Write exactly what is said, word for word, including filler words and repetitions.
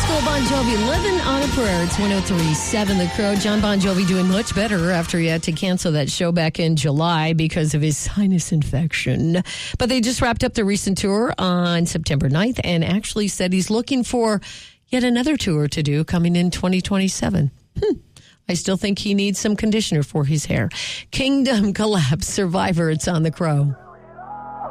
School Bon Jovi, Living on a Prayer. It's one oh three point seven The Crow. John Bon Jovi doing much better after he had to cancel that show back in July because of his sinus infection. But they just wrapped up the recent tour on September ninth and actually said he's looking for yet another tour to do coming in twenty twenty-seven. Hmm. I still think he needs some conditioner for his hair. Kingdom Collapse, Survivor. It's on The Crow.